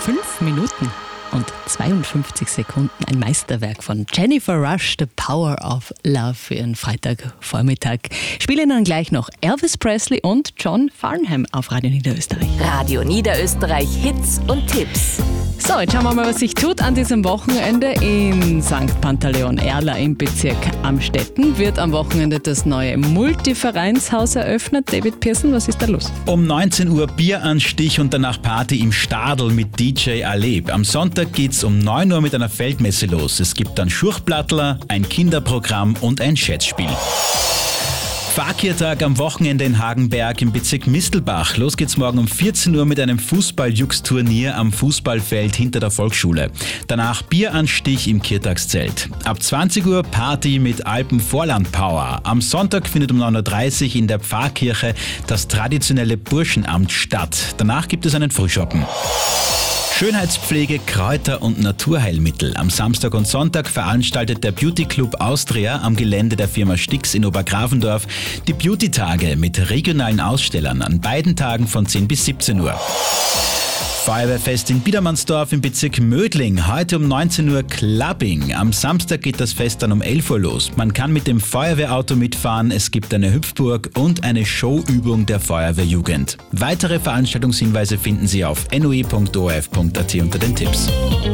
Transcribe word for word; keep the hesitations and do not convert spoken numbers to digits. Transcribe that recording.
Fünf Minuten und zweiundfünfzig Sekunden. Ein Meisterwerk von Jennifer Rush, The Power of Love, für Ihren Freitagvormittag. Spielen dann gleich noch Elvis Presley und John Farnham auf Radio Niederösterreich. Radio Niederösterreich Hits und Tipps. So, jetzt schauen wir mal, was sich tut an diesem Wochenende. In Sankt Pantaleon-Erla im Bezirk Amstetten wird am Wochenende das neue Multivereinshaus eröffnet. David Pearson, was ist da los? Um neunzehn Uhr Bieranstich und danach Party im Stadl mit D J Aleb. Am Sonntag geht's um neun Uhr mit einer Feldmesse los. Es gibt dann Schurchplattler, ein Kinderprogramm und ein Schätzspiel. Fakirtag am Wochenende in Hagenberg im Bezirk Mistelbach. Los geht's morgen um vierzehn Uhr mit einem Fußball-Jux-Turnier am Fußballfeld hinter der Volksschule. Danach Bieranstich im Kirtagszelt. Ab zwanzig Uhr Party mit Alpenvorland-Power. Am Sonntag findet um neun Uhr dreißig in der Pfarrkirche das traditionelle Burschenamt statt. Danach gibt es einen Frühschoppen. Schönheitspflege, Kräuter und Naturheilmittel. Am Samstag und Sonntag veranstaltet der Beauty Club Austria am Gelände der Firma Stix in Obergrafendorf die Beauty-Tage mit regionalen Ausstellern an beiden Tagen von zehn bis siebzehn Uhr. Feuerwehrfest in Biedermannsdorf im Bezirk Mödling. Heute um neunzehn Uhr Clubbing. Am Samstag geht das Fest dann um elf Uhr los. Man kann mit dem Feuerwehrauto mitfahren, es gibt eine Hüpfburg und eine Showübung der Feuerwehrjugend. Weitere Veranstaltungshinweise finden Sie auf n o i punkt o r f punkt a t unter den Tipps.